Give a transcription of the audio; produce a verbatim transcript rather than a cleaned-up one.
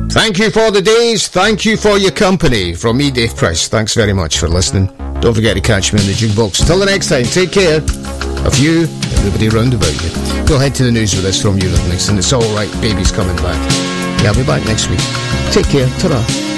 Thank you for the days. Thank you for your company. From me, Dave Price. Thanks very much for listening. Don't forget to catch me on the jukebox. Till the next time, take care of you, everybody round about you. Go ahead to the news with this from Eurythmics, and it's all right. Baby's coming back. Yeah, I'll be back next week. Take care. Ta-ra.